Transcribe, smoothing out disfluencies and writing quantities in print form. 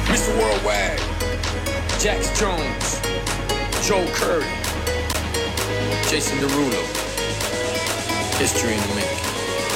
Mr. Worldwide, Jax Jones, Joe Curry, Jason Derulo. History in the making.